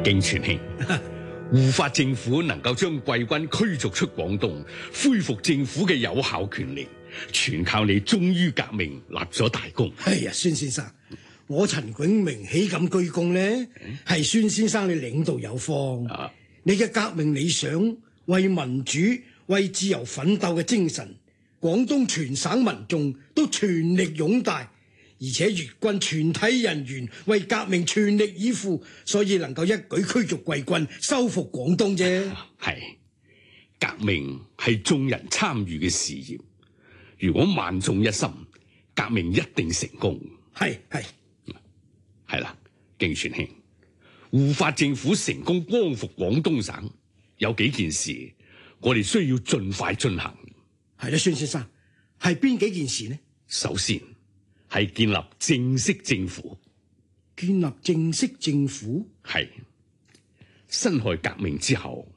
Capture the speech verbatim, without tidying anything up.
敬全兄，護法政府能夠將貴軍驅逐出廣東，恢復政府嘅有效權力，全靠你忠於革命，立咗大功。 哎呀，孫先生，我陳炯明豈敢居功呢？係孫先生你領導有方，啊、你嘅革命理想，為民主、為自由奮鬥嘅精神，廣東全省民眾都全力擁戴。而且粵軍全體人員為革命全力以赴，所以能夠一舉驅逐貴軍，收復廣東啫。 係革命係眾人參與嘅事業，如果萬眾一心，革命一定成功。 係係係啦，敬全兄，護法政府成功光復廣東省，有幾件事我哋需要盡快進行。 係啦，孫先生，係邊幾件事呢？ 首先係建立正式政府。 建立正式政府？ 係辛亥革命之後，